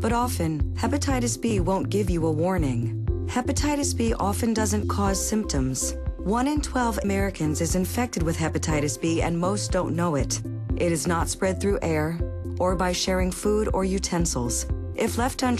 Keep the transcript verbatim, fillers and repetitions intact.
But often, hepatitis B won't give you a warning. Hepatitis B often doesn't cause symptoms. One in twelve Americans is infected with hepatitis B and most don't know it. It is not spread through air or by sharing food or utensils. If left untreated,